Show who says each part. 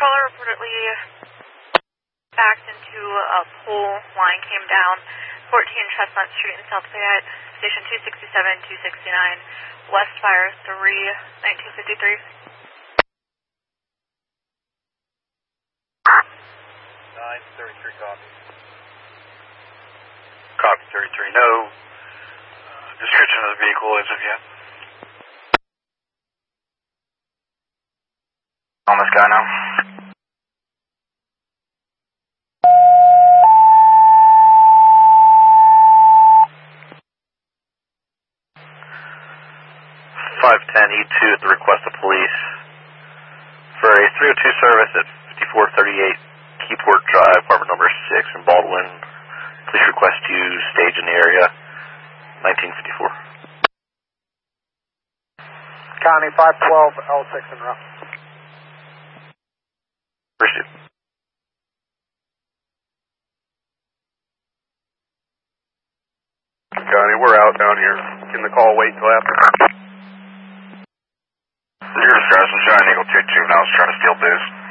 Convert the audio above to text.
Speaker 1: Crawler reportedly backed into a pole line, came down 14 Chestnut Street in South Fayette, station 267, 269, Westfire 3, 1953.
Speaker 2: 933 copy. Copy 33. No description of the vehicle as of yet. On this guy now. E2 at the request of police for a 302 service at 5438 Keyport Drive, apartment number 6 in Baldwin. Police request you stage in the area, 1954.
Speaker 3: County 512, L6 en route.
Speaker 2: Pursuit. County, we're out down here. Can the call wait until after? You're describing Giant Eagle 2-2, now it's trying to steal booze.